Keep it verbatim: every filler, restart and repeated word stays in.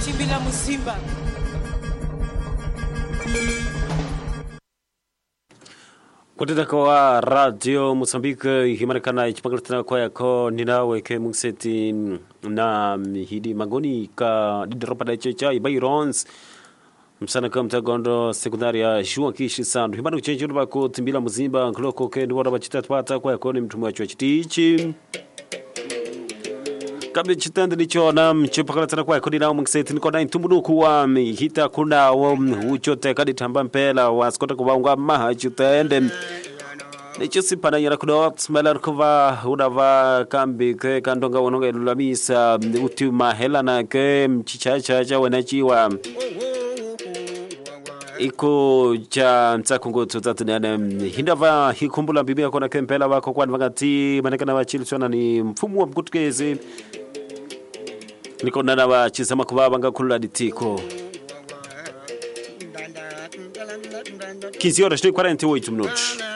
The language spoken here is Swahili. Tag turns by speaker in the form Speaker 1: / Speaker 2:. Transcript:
Speaker 1: Timbila Musimba.
Speaker 2: Kutenda kwa radio Mozambique himarekana ichipangalatana kwa yako ninawe ke mungseti na hidi magoni ka didropa da checha ibairons msana kama mtagondo sekundaria shua kishi sandu himana uchenji unuba ko Timbila Musimba nkuloko ke ndiwara bachita tupata kwa yako ni mtumu wa chua chitichi kabla chitanda licho na mchipakalatana kwa yako ninawe mungseti niko na intumunu kuwa hita kuna uchote kadi tamba mpela waskota kubaunga maha chutende Nichosi pana yara kudot melar kuva unava kambi ke kandonga wononga lulamisa utu mahela na ke mchichacha cha wanachiwa iko cha mtakungo tutatu nane hindava hikumbula bibia kona kempela wako kwa nvangati manekana wachiliswana ni mfumu wa mkutukezi niko nana wachisama kubaba nga kulula ditiko quinze horas e quarenta e oito minutos.